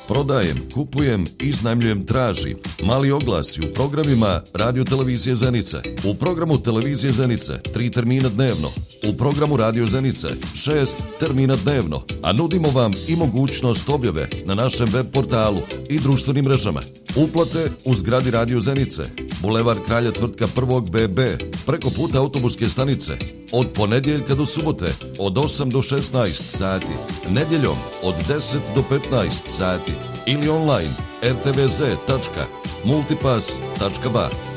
Prodajem, kupujem, iznajmljujem, tražim. Mali oglasi u programima Radio Televizije Zenice. U programu Televizije Zenice 3 termina dnevno. U programu Radio Zenice 6 termina dnevno. A nudimo vam i mogućnost objave na našem web portalu i društvenim mrežama. Uplate u zgradi Radio Zenice, Bulevar Kralja Tvrtka 1. BB, preko puta autobuske stanice, od ponedjeljka do subote, od 8 do 16 sati, nedjeljom od 10 do 15 sati ili online rtvz.multipass.ba.